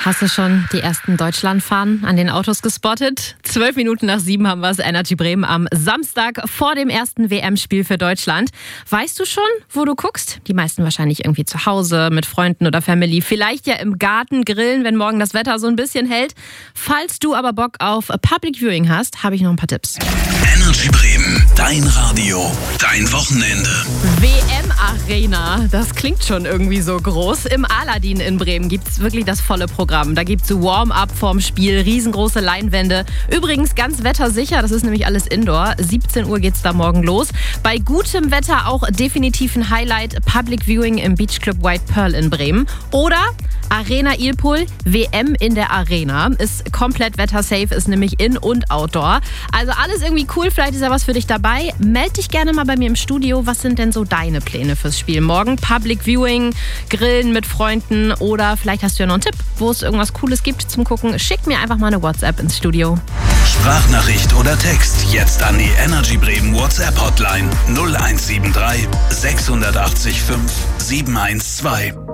Hast du schon die ersten Deutschlandfahnen an den Autos gespottet? 12 Minuten nach 7 haben wir es, Energy Bremen am Samstag vor dem ersten WM-Spiel für Deutschland. Weißt du schon, wo du guckst? Die meisten wahrscheinlich irgendwie zu Hause, mit Freunden oder Family. Vielleicht ja im Garten grillen, wenn morgen das Wetter so ein bisschen hält. Falls du aber Bock auf Public Viewing hast, habe ich noch ein paar Tipps. Energy Bremen, dein Radio, dein Wochenende. WM-Arena, das klingt schon irgendwie so groß. Im Aladdin in Bremen gibt es wirklich das volle Programm. Da gibt es Warm-up vorm Spiel, riesengroße Leinwände. Übrigens ganz wettersicher, das ist nämlich alles Indoor. 17 Uhr geht's da morgen los. Bei gutem Wetter auch definitiv ein Highlight, Public Viewing im Beach Club White Pearl in Bremen. Oder Arena Ilpol, WM in der Arena. Ist komplett wettersafe, ist nämlich in- und outdoor. Also alles irgendwie cool, vielleicht ist ja was für dich dabei. Meld dich gerne mal bei mir im Studio. Was sind denn so deine Pläne fürs Spiel morgen? Public Viewing, Grillen mit Freunden oder vielleicht hast du ja noch einen Tipp, wo es irgendwas Cooles gibt zum Gucken. Schick mir einfach mal eine WhatsApp ins Studio. Sprachnachricht oder Text jetzt an die Energy Bremen WhatsApp Hotline 0173 680 5 712.